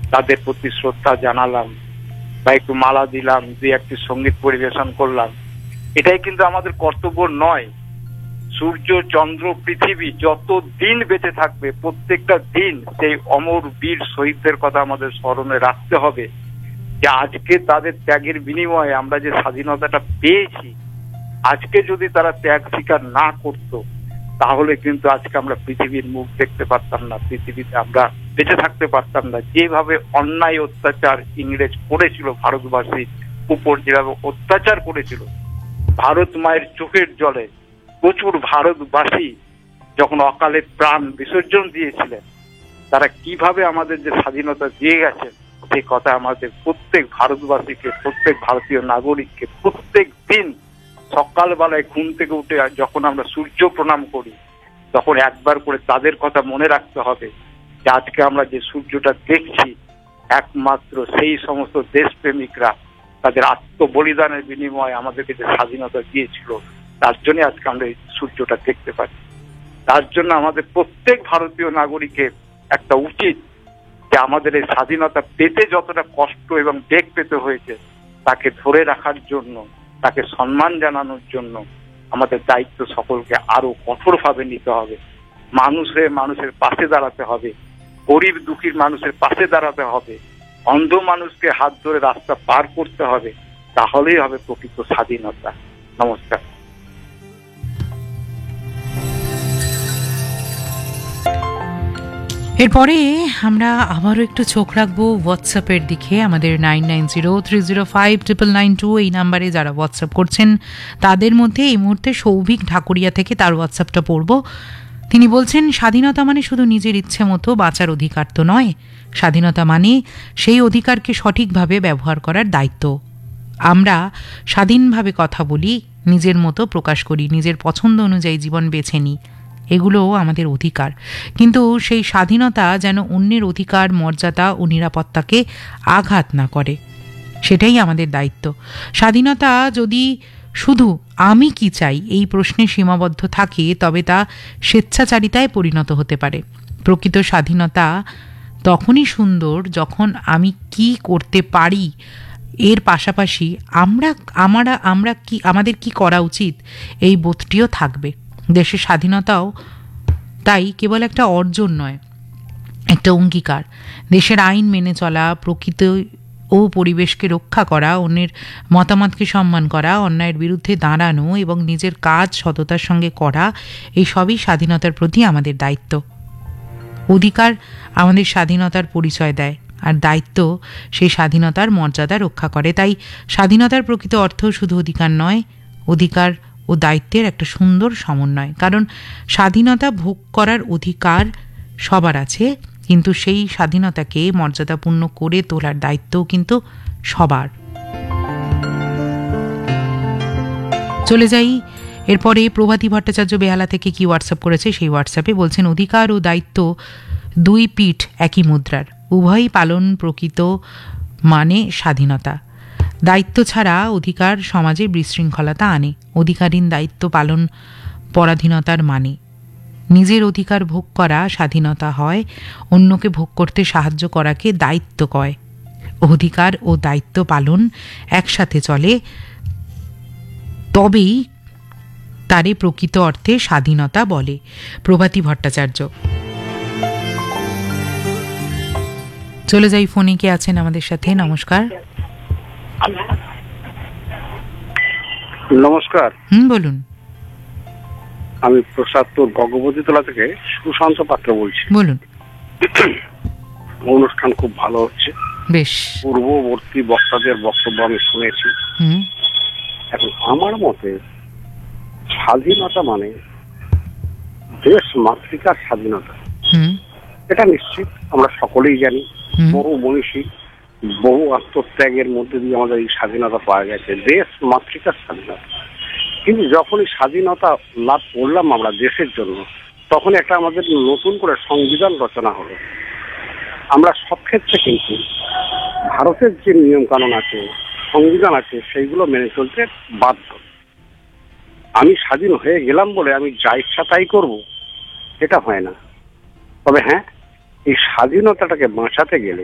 তাদের প্রতি শ্রদ্ধা জানালাম বা একটু মালা দিলাম, দুই একটি সঙ্গীত পরিবেশন করলাম, এটাই কিন্তু আমাদের কর্তব্য নয়। সূর্য, চন্দ্র, পৃথিবী যত দিন বেঁচে থাকবে, প্রত্যেকটা দিন সেই অমর বীর শহীদদের কথা আমাদের স্মরণে রাখতে হবে, যে আজকে তাদের ত্যাগের বিনিময়ে আমরা যে স্বাধীনতাটা পেয়েছি, আজকে যদি তারা ত্যাগ স্বীকার না করত, তাহলে কিন্তু আজকে আমরা পৃথিবীর মুখ দেখতে পারতাম না, পৃথিবীতে আমরা বেঁচে থাকতে পারতাম না। যেভাবে অন্যায় অত্যাচার ইংরেজ করেছিল ভারতবাসীর উপর, যেভাবে অত্যাচার করেছিল, ভারত মায়ের চোখের জলে প্রচুর ভারতবাসী যখন অকালে প্রাণ বিসর্জন দিয়েছিলেন, তারা কিভাবে আমাদের যে স্বাধীনতা দিয়ে গেছেন, সেই কথা আমাদের প্রত্যেক ভারতবাসীকে, প্রত্যেক ভারতীয় নাগরিককে প্রত্যেক দিন সকালবেলায় ঘুম থেকে উঠে যখন আমরা সূর্য প্রণাম করি, তখন একবার করে তাদের কথা মনে রাখতে হবে যে আজকে আমরা যে সূর্যটা দেখছি, একমাত্র সেই সমস্ত দেশপ্রেমিকরা তাদের আত্মবলিদানের বিনিময়ে আমাদেরকে যে স্বাধীনতা দিয়েছিল, তার জন্য আজকে আমরা এই সূর্যটা দেখতে পাচ্ছি। তার জন্য আমাদের প্রত্যেক ভারতীয় নাগরিকের একটা উচিত যে আমাদের এই স্বাধীনতা পেতে যতটা কষ্ট এবং বেগ পেতে হয়েছে, তাকে ধরে রাখার জন্য, তাকে সম্মান জানানোর জন্য আমাদের দায়িত্ব সকলকে আরো কঠোরভাবে নিতে হবে। মানুষের পাশে দাঁড়াতে হবে, গরিব দুঃখীর মানুষের পাশে দাঁড়াতে হবে, অন্ধ মানুষকে হাত ধরে রাস্তা পার করতে হবে, তাহলেই হবে প্রকৃত স্বাধীনতা। নমস্কার। এরপরে আমরা আবারও একটু চোখ রাখবো হোয়াটসঅ্যাপের দিকে। আমাদের 9903059992 এই নাম্বারে যারা হোয়াটসঅ্যাপ করছেন, তাদের মধ্যে এই মুহূর্তে সৌভিক ঢাকুরিয়া থেকে তার হোয়াটসঅ্যাপটা পড়ব। তিনি বলছেন, স্বাধীনতা মানে শুধু নিজের ইচ্ছে মতো বাঁচার অধিকার তো নয়, স্বাধীনতা মানে সেই অধিকারকে সঠিকভাবে ব্যবহার করার দায়িত্ব। আমরা স্বাধীনভাবে কথা বলি, নিজের মতো প্রকাশ করি, নিজের পছন্দ অনুযায়ী জীবন বেছে নিই, এগুলোও আমাদের অধিকার। কিন্তু সেই স্বাধীনতা যেন অন্যের অধিকার, মর্যাদা ও নিরাপত্তাকে আঘাত না করে, সেটাই আমাদের দায়িত্ব। স্বাধীনতা যদি শুধু আমি কি চাই এই প্রশ্নে সীমাবদ্ধ থাকে, তবে তা স্বেচ্ছাচারিতায় পরিণত হতে পারে। প্রকৃত স্বাধীনতা তখনই সুন্দর যখন আমি কি করতে পারি, এর পাশাপাশি আমাদের কি করা উচিত, এই বোধটিও থাকবে। দেশের স্বাধীনতাও তাই কেবল একটা অর্জন নয়, একটা অঙ্গীকার। দেশের আইন মেনে চলা, প্রকৃতি ও পরিবেশকে রক্ষা করা, অন্যের মতামতকে সম্মান করা, অন্যায়ের বিরুদ্ধে দাঁড়ানো এবং নিজের কাজ সততার সঙ্গে করা, এই সবই স্বাধীনতার প্রতি আমাদের দায়িত্ব। অধিকার আমাদের স্বাধীনতার পরিচয় দেয়, আর দায়িত্ব সেই স্বাধীনতার মর্যাদা রক্ষা করে। তাই স্বাধীনতার প্রকৃত অর্থ শুধু অধিকার নয়, অধিকার ও দায়িত্বের একটা সুন্দর সমন্বয়। কারণ স্বাধীনতা ভোগ করার অধিকার সবার আছে, কিন্তু সেই স্বাধীনতাকে মর্যাদাপূর্ণ করে তোলার দায়িত্বও কিন্তু সবার। চলে যাই এরপরে প্রভাতী ভট্টাচার্য বেহালা থেকে কি হোয়াটসঅ্যাপ করেছে সেই হোয়াটসঅ্যাপে। বলছেন, অধিকার ও দায়িত্ব দুই পিঠ একই মুদ্রার, উভয়ই পালন প্রকৃত মানে স্বাধীনতা। দায়িত্ব ছাড়া অধিকার সমাজে বিশৃঙ্খলতা আনে। অধিকারহীন দায়িত্ব পালন পরাধীনতার মানে। নিজের অধিকার ভোগ করা স্বাধীনতা হয়, অন্যকে ভোগ করতে সাহায্য করাকে দায়িত্ব কয়। অধিকার ও দায়িত্ব পালন একসাথে চলে, তবেই তারে প্রকৃত অর্থে স্বাধীনতা বলে। প্রভাতী ভট্টাচার্য। চলে যাই ফোনে কে আছেন আমাদের সাথে। নমস্কার। নমস্কার। বলুন। আমি প্রসাদপুর ভগবতীতলা থেকে সুশান্ত পাত্র বলছি। বলুন। অনুষ্ঠান খুব ভালো হচ্ছে, বেশ। পূর্ববর্তী বক্তাদের বক্তব্য আমি শুনেছি। এখন আমার মতে স্বাধীনতা মানে দেশ মাতৃকার স্বাধীনতা, এটা নিশ্চিত আমরা সকলেই জানি। বহু মনীষী, বহু আত্মত্যাগের মধ্যে দিয়ে আমাদের এই স্বাধীনতা পাওয়া গেছে, দেশ মাতৃকার স্বাধীনতা। কিন্তু যখন এই স্বাধীনতা লাভ করলাম আমরা দেশের জন্য, তখন একটা আমাদের নতুন করে সংবিধান রচনা হলো। আমরা সব ক্ষেত্রে কিন্তু ভারতের যে নিয়ম কানুন আছে, সংবিধান আছে, সেইগুলো মেনে চলতে বাধ্য। আমি স্বাধীন হয়ে গেলাম বলে আমি যা ইচ্ছা তাই করবো, এটা হয় না। তবে হ্যাঁ, এই স্বাধীনতাটাকে বাঁচাতে গেলে